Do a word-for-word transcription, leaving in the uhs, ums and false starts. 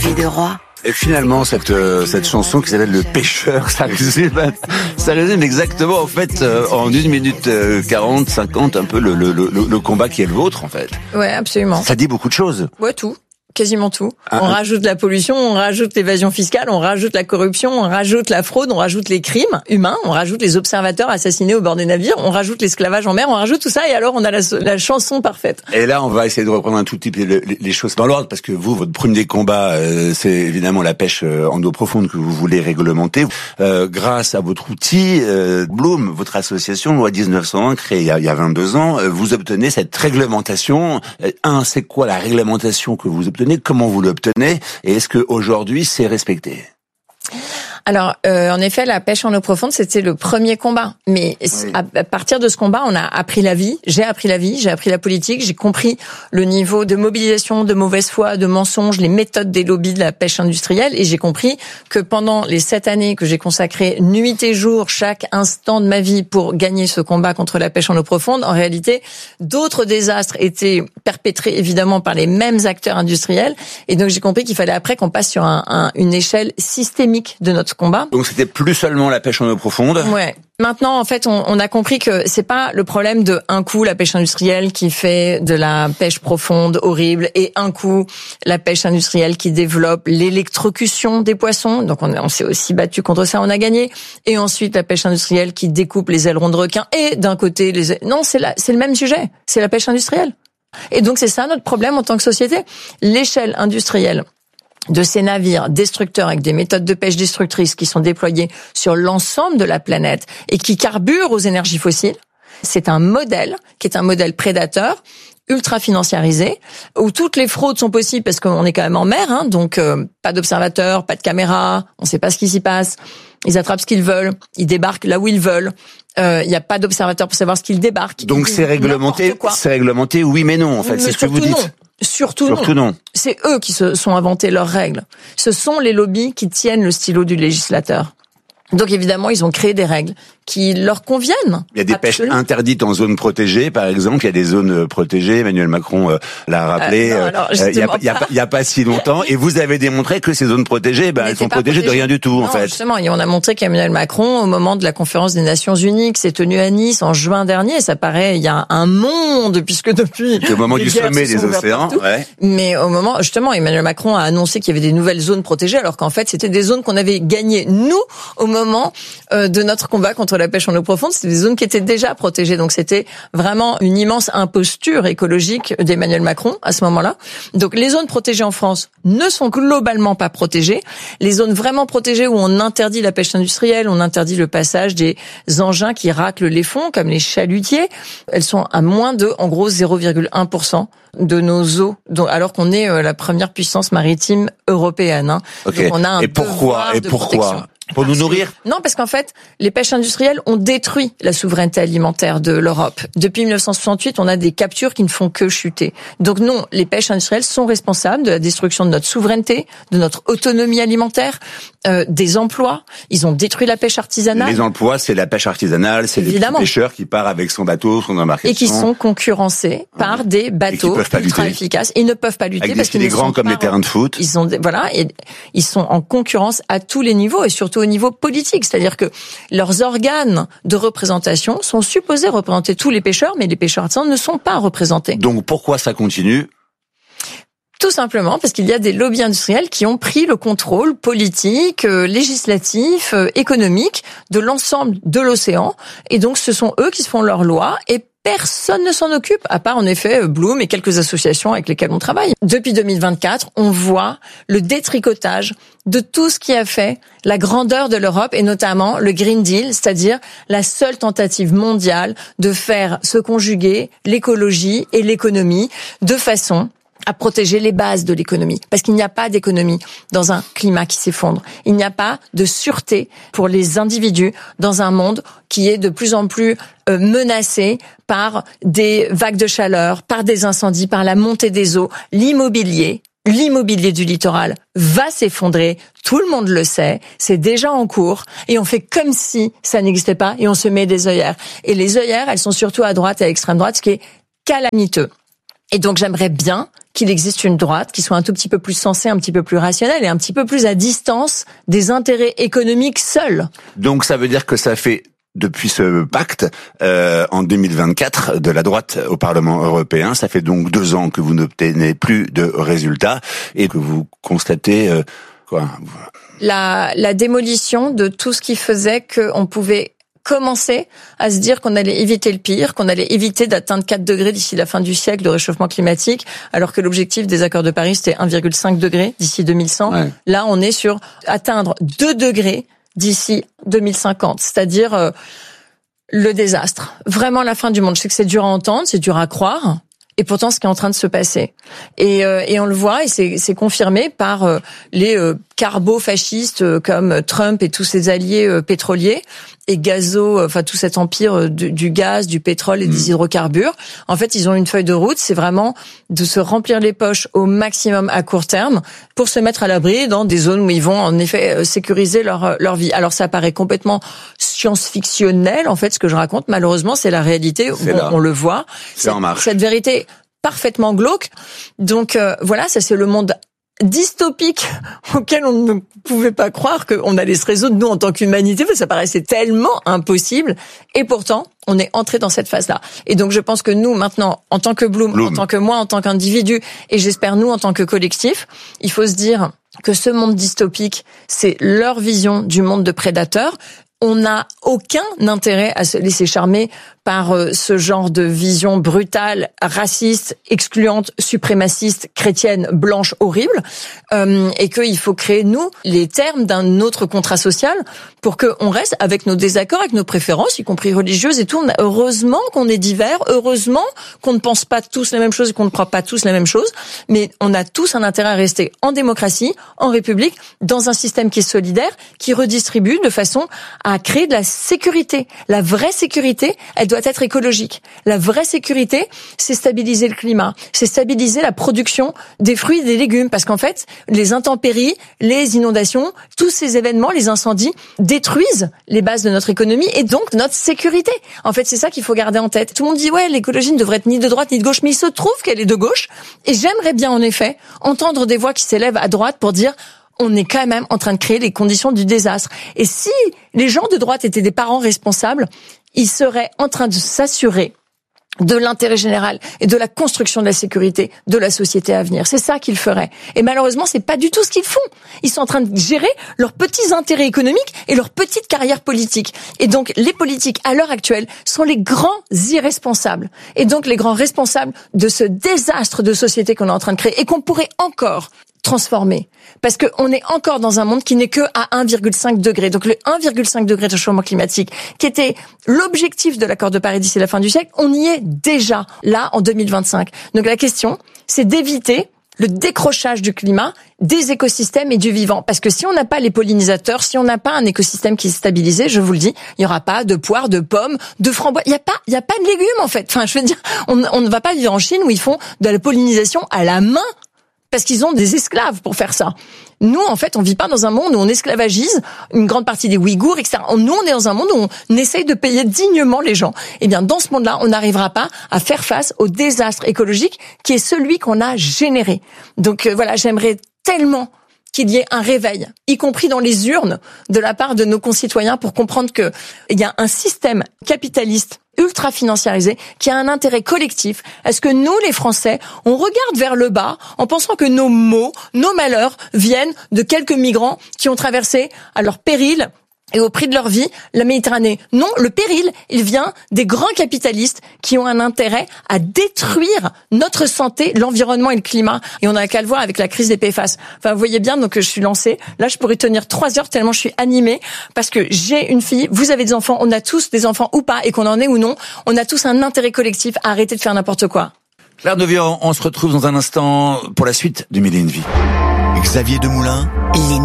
vie de roi. Et finalement, cette euh, cette chanson qui s'appelle Le Pêcheur, ça résume, ça résume exactement en fait euh, en une minute quarante, cinquante un peu le, le le le combat qui est le vôtre en fait. Ouais, absolument. Ça dit beaucoup de choses. Ouais, tout. Quasiment tout. Ah, on rajoute la pollution, on rajoute l'évasion fiscale, on rajoute la corruption, on rajoute la fraude, on rajoute les crimes humains, on rajoute les observateurs assassinés au bord des navires, on rajoute l'esclavage en mer, on rajoute tout ça et alors on a la, la chanson parfaite. Et là, on va essayer de reprendre un tout petit peu les, les choses dans l'ordre parce que vous, votre premier combat, euh, c'est évidemment la pêche en eau profonde que vous voulez réglementer. Euh, grâce à votre outil, euh, Bloom, votre association, loi dix-neuf cent un, créée il y a, il y a vingt-deux ans, euh, vous obtenez cette réglementation. Euh, un, c'est quoi la réglementation que vous obtenez? Comment vous l'obtenez? Et est-ce que aujourd'hui c'est respecté? Alors, euh, en effet, la pêche en eau profonde, c'était le premier combat. Mais oui. à, à partir de ce combat, on a appris la vie. J'ai appris la vie, j'ai appris la politique, j'ai compris le niveau de mobilisation, de mauvaise foi, de mensonges, les méthodes des lobbies de la pêche industrielle. Et j'ai compris que pendant les sept années que j'ai consacré nuit et jour, chaque instant de ma vie pour gagner ce combat contre la pêche en eau profonde, en réalité, d'autres désastres étaient perpétrés évidemment par les mêmes acteurs industriels. Et donc, j'ai compris qu'il fallait après qu'on passe sur un, un, une échelle systémique de notre combat. Donc c'était plus seulement la pêche en eau profonde. Ouais. Maintenant, en fait, on, on a compris que c'est pas le problème de un coup la pêche industrielle qui fait de la pêche profonde horrible et un coup la pêche industrielle qui développe l'électrocution des poissons. Donc on, on s'est aussi battu contre ça, on a gagné. Et ensuite la pêche industrielle qui découpe les ailerons de requin et d'un côté les non, c'est la, c'est le même sujet, c'est la pêche industrielle. Et donc c'est ça notre problème en tant que société, l'échelle industrielle de ces navires destructeurs avec des méthodes de pêche destructrices qui sont déployées sur l'ensemble de la planète et qui carburent aux énergies fossiles. C'est un modèle qui est un modèle prédateur, ultra financiarisé, où toutes les fraudes sont possibles parce qu'on est quand même en mer, hein, donc euh, pas d'observateurs, pas de caméras, on sait pas ce qui s'y passe. Ils attrapent ce qu'ils veulent, ils débarquent là où ils veulent. Il euh, y a pas d'observateurs pour savoir ce qu'ils débarquent. Donc c'est réglementé, c'est réglementé, oui mais non en fait, mais c'est ce que vous dites. Non. Surtout, Surtout non. non. C'est eux qui se sont inventés leurs règles. Ce sont les lobbies qui tiennent le stylo du législateur. Donc évidemment, ils ont créé des règles qui leur conviennent. Il y a des Absolument. pêches interdites en zone protégée, par exemple. Il y a des zones protégées. Emmanuel Macron euh, l'a rappelé. Euh, non, alors, euh, il, y a, il, y a, il y a pas si longtemps. Et vous avez démontré que ces zones protégées, ben, elles sont protégées, protégées de rien du tout, non, en fait. Justement, et on a montré qu'Emmanuel Macron, au moment de la conférence des Nations Unies, qui s'est tenue à Nice en juin dernier, ça paraît, il y a un monde, puisque depuis. C'est au moment du sommet des océans. Ouais. Mais au moment, justement, Emmanuel Macron a annoncé qu'il y avait des nouvelles zones protégées, alors qu'en fait, c'était des zones qu'on avait gagnées, nous, au moment euh, de notre combat contre la pêche en eau profonde. C'était des zones qui étaient déjà protégées. Donc c'était vraiment une immense imposture écologique d'Emmanuel Macron à ce moment-là. Donc les zones protégées en France ne sont globalement pas protégées. Les zones vraiment protégées où on interdit la pêche industrielle, on interdit le passage des engins qui raclent les fonds, comme les chalutiers, elles sont à moins de, en gros, zéro virgule un pour cent de nos eaux, alors qu'on est la première puissance maritime européenne. Hein. Okay. Donc on a un et pourquoi devoir Et de pourquoi protection. Pour nous nourrir? Non, parce qu'en fait, les pêches industrielles ont détruit la souveraineté alimentaire de l'Europe. Depuis dix-neuf cent soixante-huit, on a des captures qui ne font que chuter. Donc non, les pêches industrielles sont responsables de la destruction de notre souveraineté, de notre autonomie alimentaire, euh, des emplois. Ils ont détruit la pêche artisanale. Les emplois, c'est la pêche artisanale, c'est les petits pêcheurs qui partent avec son bateau, son embarcation. Et qui sont concurrencés par ouais. des bateaux ultra efficaces. Ils ne peuvent pas lutter avec parce des filets grands comme les terrains de foot. Ils ont, voilà, et ils sont en concurrence à tous les niveaux et surtout au niveau politique. C'est-à-dire que leurs organes de représentation sont supposés représenter tous les pêcheurs, mais les pêcheurs artisans ne sont pas représentés. Donc pourquoi ça continue ? Tout simplement parce qu'il y a des lobbies industriels qui ont pris le contrôle politique, euh, législatif, euh, économique de l'ensemble de l'océan. Et donc ce sont eux qui se font leurs lois et personne ne s'en occupe, à part en effet Bloom et quelques associations avec lesquelles on travaille. Depuis deux mille vingt-quatre, on voit le détricotage de tout ce qui a fait la grandeur de l'Europe et notamment le Green Deal, c'est-à-dire la seule tentative mondiale de faire se conjuguer l'écologie et l'économie de façon à protéger les bases de l'économie. Parce qu'il n'y a pas d'économie dans un climat qui s'effondre. Il n'y a pas de sûreté pour les individus dans un monde qui est de plus en plus euh, menacé par des vagues de chaleur, par des incendies, par la montée des eaux. L'immobilier, l'immobilier du littoral va s'effondrer. Tout le monde le sait. C'est déjà en cours. Et on fait comme si ça n'existait pas et on se met des œillères. Et les œillères, elles sont surtout à droite et à l'extrême droite, ce qui est calamiteux. Et donc j'aimerais bien qu'il existe une droite qui soit un tout petit peu plus sensée, un petit peu plus rationnelle et un petit peu plus à distance des intérêts économiques seuls. Donc ça veut dire que ça fait, depuis ce pacte, euh, en deux mille vingt-quatre, de la droite au Parlement européen, ça fait donc deux ans que vous n'obtenez plus de résultats et que vous constatez euh, quoi la, la démolition de tout ce qui faisait qu'on pouvait commencer à se dire qu'on allait éviter le pire, qu'on allait éviter d'atteindre quatre degrés d'ici la fin du siècle de réchauffement climatique, alors que l'objectif des accords de Paris, c'était un virgule cinq degré d'ici deux mille cent. Ouais. Là, on est sur atteindre deux degrés d'ici deux mille cinquante, c'est-à-dire euh, le désastre. Vraiment la fin du monde. Je sais que c'est dur à entendre, c'est dur à croire, et pourtant ce qui est en train de se passer. Et, euh, et on le voit, et c'est, c'est confirmé par euh, les euh, carbo-fascistes euh, comme Trump et tous ses alliés euh, pétroliers, et gazo, enfin tout cet empire du, du gaz, du pétrole et des hydrocarbures. En fait, ils ont une feuille de route, c'est vraiment de se remplir les poches au maximum à court terme pour se mettre à l'abri dans des zones où ils vont en effet sécuriser leur leur vie. Alors ça paraît complètement science-fictionnel en fait ce que je raconte, malheureusement c'est la réalité, on, on le voit. C'est en marche. Cette vérité parfaitement glauque. Donc euh, voilà, ça c'est le monde dystopique auquel on ne pouvait pas croire qu'on allait se résoudre, nous, en tant qu'humanité, parce que ça paraissait tellement impossible. Et pourtant, on est entré dans cette phase-là. Et donc, je pense que nous, maintenant, en tant que Bloom, Bloom. en tant que moi, en tant qu'individu, et j'espère nous, en tant que collectif, il faut se dire que ce monde dystopique, c'est leur vision du monde de prédateurs. On n'a aucun intérêt à se laisser charmer par ce genre de vision brutale, raciste, excluante, suprémaciste, chrétienne, blanche, horrible, euh, et qu'il faut créer, nous, les termes d'un autre contrat social pour qu'on reste avec nos désaccords, avec nos préférences, y compris religieuses et tout. On a, heureusement qu'on est divers, heureusement qu'on ne pense pas tous la même chose et qu'on ne croit pas tous la même chose, mais on a tous un intérêt à rester en démocratie, en république, dans un système qui est solidaire, qui redistribue de façon à créer de la sécurité. La vraie sécurité, elle doit être écologique. La vraie sécurité, c'est stabiliser le climat, c'est stabiliser la production des fruits et des légumes, parce qu'en fait, les intempéries, les inondations, tous ces événements, les incendies, détruisent les bases de notre économie et donc notre sécurité. En fait, c'est ça qu'il faut garder en tête. Tout le monde dit, ouais, l'écologie ne devrait être ni de droite ni de gauche, mais il se trouve qu'elle est de gauche. Et j'aimerais bien, en effet, entendre des voix qui s'élèvent à droite pour dire, on est quand même en train de créer les conditions du désastre. Et si les gens de droite étaient des parents responsables, ils seraient en train de s'assurer de l'intérêt général et de la construction de la sécurité de la société à venir. C'est ça qu'ils feraient. Et malheureusement, c'est pas du tout ce qu'ils font. Ils sont en train de gérer leurs petits intérêts économiques et leurs petites carrières politiques. Et donc, les politiques, à l'heure actuelle, sont les grands irresponsables. Et donc, les grands responsables de ce désastre de société qu'on est en train de créer et qu'on pourrait encore transformer. Parce qu'on est encore dans un monde qui n'est que à un virgule cinq degré. Donc le un virgule cinq degré de changement climatique, qui était l'objectif de l'accord de Paris d'ici la fin du siècle, on y est déjà, là, en deux mille vingt-cinq. Donc la question, c'est d'éviter le décrochage du climat, des écosystèmes et du vivant. Parce que si on n'a pas les pollinisateurs, si on n'a pas un écosystème qui est stabilisé, je vous le dis, il n'y aura pas de poires, de pommes, de framboises. Il n'y a pas, il n'y a pas de légumes, en fait. Enfin, je veux dire, on, on ne va pas vivre en Chine où ils font de la pollinisation à la main, parce qu'ils ont des esclaves pour faire ça. Nous, en fait, on vit pas dans un monde où on esclavagise une grande partie des Ouïghours, et cetera. Nous, on est dans un monde où on essaye de payer dignement les gens. Eh bien, dans ce monde-là, on n'arrivera pas à faire face au désastre écologique qui est celui qu'on a généré. Donc euh, voilà, j'aimerais tellement qu'il y ait un réveil, y compris dans les urnes, de la part de nos concitoyens pour comprendre que il y a un système capitaliste ultra financiarisé, qui a un intérêt collectif. Est-ce que nous, les Français, on regarde vers le bas en pensant que nos maux, nos malheurs viennent de quelques migrants qui ont traversé à leur péril et au prix de leur vie la Méditerranée? Non, le péril, il vient des grands capitalistes qui ont un intérêt à détruire notre santé, l'environnement et le climat. Et on n'a qu'à le voir avec la crise des P F A S. Enfin, vous voyez bien, donc je suis lancée. Là, je pourrais tenir trois heures tellement je suis animée, parce que j'ai une fille, vous avez des enfants, on a tous des enfants ou pas, et qu'on en ait ou non, on a tous un intérêt collectif à arrêter de faire n'importe quoi. Claire Devian, on se retrouve dans un instant pour la suite du Mille et une Vies. Xavier Demoulin,